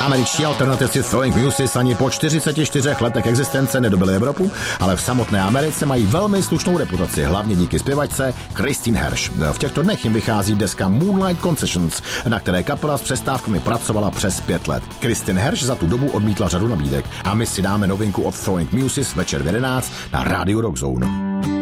Američtí alternativci Throwing Muses ani po 44 letech existence nedobili Evropu, ale v samotné Americe mají velmi slušnou reputaci, hlavně díky zpěvačce Christine Hersh. V těchto dnech jim vychází deska Moonlight Concessions, na které kapela s přestávkami pracovala přes 5 let. Christine Hersh za tu dobu odmítla řadu nabídek a my si dáme novinku od Throwing Muses večer v 11 na Radio Rock Zone.